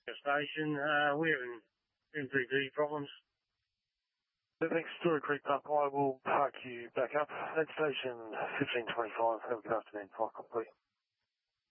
station. We're having MPD problems. Thanks, Story Creek Park. I will park you back up at station 1525. Have a good afternoon. Flight complete.